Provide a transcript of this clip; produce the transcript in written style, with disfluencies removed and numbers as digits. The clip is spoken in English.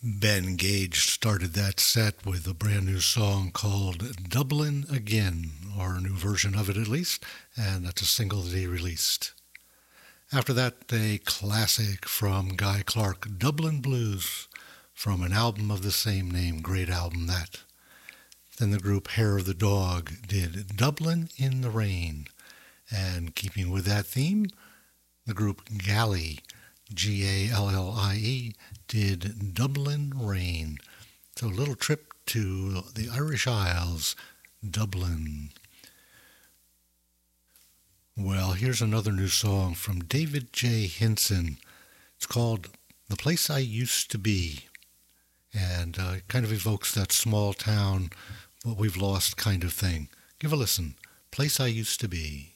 Ben Gage started that set with a brand new song called Dublin Again, or a new version of it at least, and that's a single that he released. After that, a classic from Guy Clark, Dublin Blues, from an album of the same name, great album that. Then the group Hair of the Dog did Dublin in the Rain, and keeping with that theme, the group Gallie, Gallie, did Dublin Rain. So a little trip to the Irish Isles, Dublin. Well, here's another new song from David J. Hinson. It's called The Place I Used to Be, and it kind of evokes that small town, what we've lost kind of thing. Give a listen. Place I Used to Be.